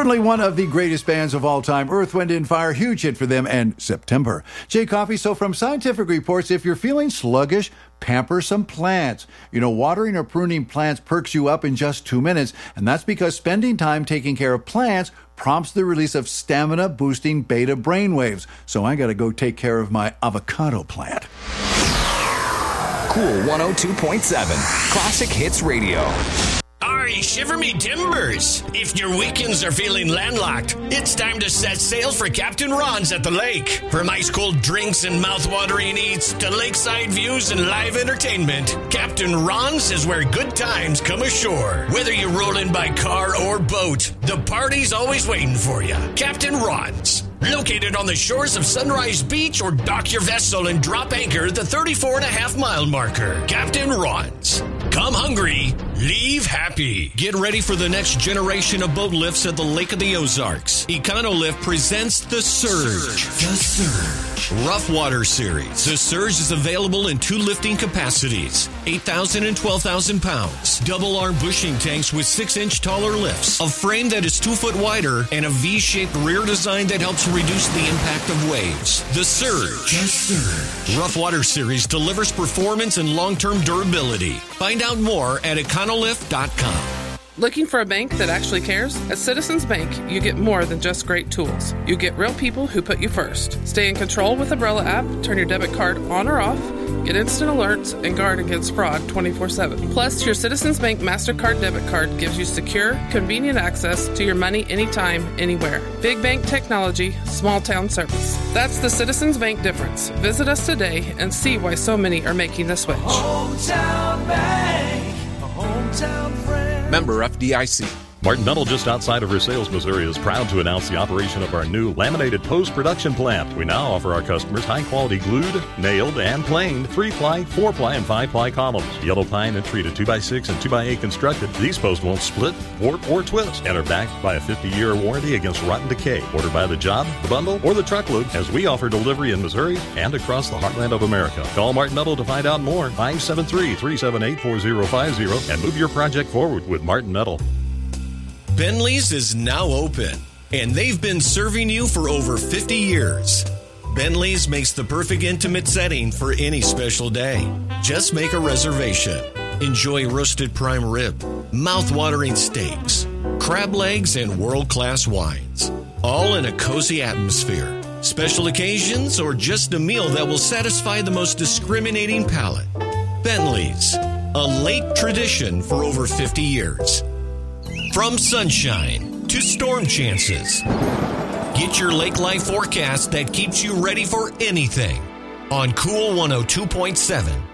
Certainly one of the greatest bands of all time, Earth, Wind & Fire, huge hit for them, and September. Jay Coffey, so from Scientific Reports, if you're feeling sluggish, pamper some plants. You know, watering or pruning plants perks you up in just 2 minutes, and that's because spending time taking care of plants prompts the release of stamina-boosting beta brainwaves. So I got to go take care of my avocado plant. Cool 102.7, Classic Hits Radio. Ari, shiver me timbers. If your weekends are feeling landlocked, it's time to set sail for Captain Ron's at the lake. From ice-cold drinks and mouth-watering eats to lakeside views and live entertainment, Captain Ron's is where good times come ashore. Whether you're rolling by car or boat, the party's always waiting for you. Captain Ron's, located on the shores of Sunrise Beach, or dock your vessel and drop anchor at the 34.5-mile marker. Captain Ron's. Come hungry, leave happy. Get ready for the next generation of boat lifts at the Lake of the Ozarks. Econolift presents The Surge. The Surge. Rough Water Series. The Surge is available in 2 lifting capacities, 8,000 and 12,000 pounds. Double-arm bushing tanks with 6-inch taller lifts, a frame that is 2 foot wider, and a V-shaped rear design that helps reduce the impact of waves. The Surge. The Surge. Rough Water Series delivers performance and long-term durability. Find out more at econolift.com. Looking for a bank that actually cares? At Citizens Bank, you get more than just great tools. You get real people who put you first. Stay in control with Umbrella app, turn your debit card on or off, get instant alerts, and guard against fraud 24/7. Plus, your Citizens Bank MasterCard debit card gives you secure, convenient access to your money anytime, anywhere. Big bank technology, small town service. That's the Citizens Bank difference. Visit us today and see why so many are making the switch. Hometown Bank, a hometown friend. Member FDIC. Martin Metal, just outside of Versailles, Missouri, is proud to announce the operation of our new laminated post-production plant. We now offer our customers high-quality glued, nailed, and planed 3-ply, 4-ply, and 5-ply columns. Yellow pine and treated 2x6 and 2x8 constructed. These posts won't split, warp, or twist, and are backed by a 50-year warranty against rotten decay. Order by the job, the bundle, or the truckload, as we offer delivery in Missouri and across the heartland of America. Call Martin Metal to find out more. 573-378-4050 and move your project forward with Martin Metal. Bentley's is now open, and they've been serving you for over 50 years. Bentley's makes the perfect intimate setting for any special day. Just make a reservation. Enjoy roasted prime rib, mouth-watering steaks, crab legs, and world-class wines, all in a cozy atmosphere. Special occasions or just a meal that will satisfy the most discriminating palate. Bentley's, a lake tradition for over 50 years. From sunshine to storm chances, get your lake life forecast that keeps you ready for anything on Cool 102.7.